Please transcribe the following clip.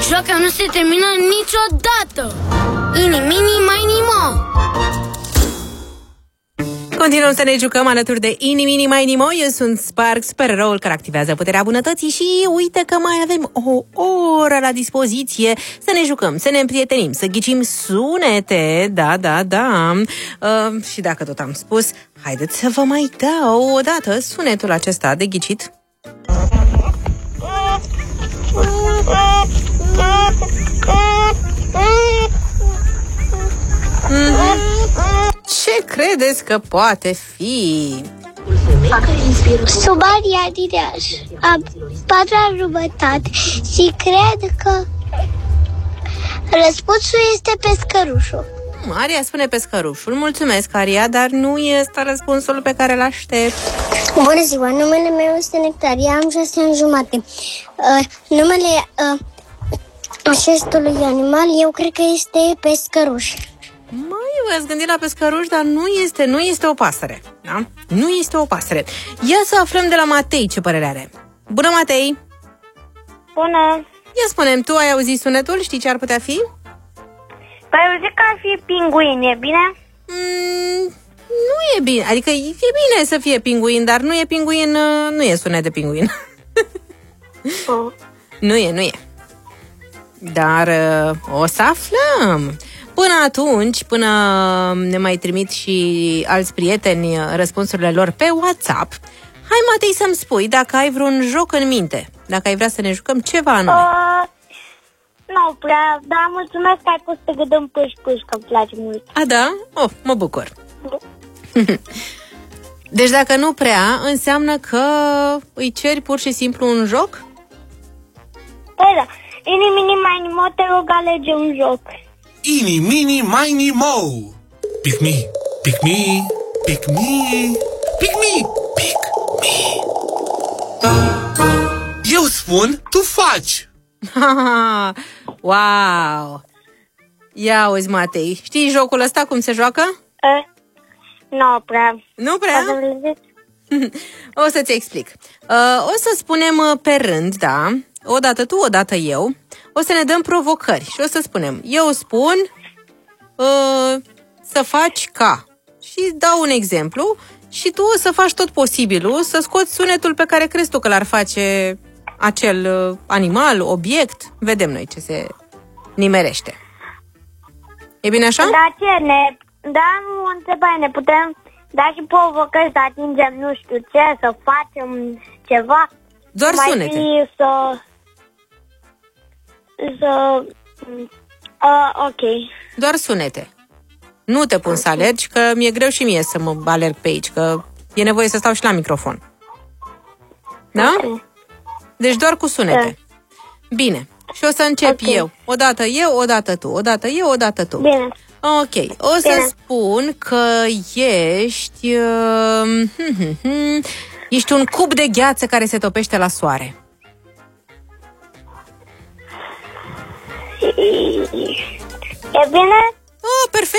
Joaca nu se termină niciodată. Ini, mini, mini, mo. Continuăm să ne jucăm alături de Ini, Mini, Miny, Mo. Eu sunt Spark, supereroul care activează puterea bunătății și uite că mai avem o oră la dispoziție să ne jucăm, să ne împrietenim, să ghicim sunete. Da. Și dacă tot am spus, haideți să vă mai dau o dată sunetul acesta de ghicit. Ce credeți că poate fi? Sunt Maria din Iaș, am 4:30 și cred că răspunsul este pescărușul. Aria spune pescărușul. Mulțumesc, Aria, dar nu este răspunsul pe care l-aștept. Bună ziua, numele meu este Nectaria, am 6 ani jumate. Numele acestui animal eu cred că este pescăruș. V-ați gândit la pescăruș, dar nu este o pasăre. Da? Nu este o pasăre. Ia să aflăm de la Matei ce părere are. Bună, Matei! Bună! Ia spune-mi, tu ai auzit sunetul? Știi ce ar putea fi? Păi eu zic că ar fi pinguin, e bine? Nu e bine, adică e bine să fie pinguin, dar nu e pinguin, nu e sunet de pinguin. Nu e. Dar o să aflăm. Până atunci, până ne mai trimit și alți prieteni răspunsurile lor pe WhatsApp, hai, Matei, să-mi spui dacă ai vreun joc în minte, dacă ai vrea să ne jucăm ceva anume. Nu prea, dar mulțumesc că ai pus să gâdăm puși, că îmi place mult. A, da? Oh, mă bucur. Deci dacă nu prea, înseamnă că îi ceri pur și simplu un joc? Păi da, Ini, Mini, Miny, Mo, te rog, alege un joc. Ini, Mini, Miny, Mo. Pick me, pick me, pick me, pick me, pick me. Eu spun, tu faci. Wow! Ia auzi, Matei, știi jocul ăsta cum se joacă? Nu prea. Nu prea? O să-ți explic. O să spunem pe rând, da? Odată tu, odată eu. O să ne dăm provocări și o să spunem, eu spun să faci ca. Și dau un exemplu și tu o să faci tot posibilul să scoți sunetul pe care crezi tu că l-ar face acel animal, obiect. Vedem noi ce se nimerește. E bine așa? Da, o întrebare, ne putem da și provocări să atingem nu știu ce, să facem ceva. Doar sunete. Mai ok. Doar sunete. Nu te pun să alergi, că mi-e greu și mie să mă alerg pe aici, că e nevoie să stau și la microfon. Da? Okay. Deci doar cu sunete. Bine. Și o să încep eu. Odată eu, odată tu. Odată eu, odată tu. Bine. Ok. O să spun că ești... ești un cub de gheață care se topește la soare. E bine? Oh, perfect.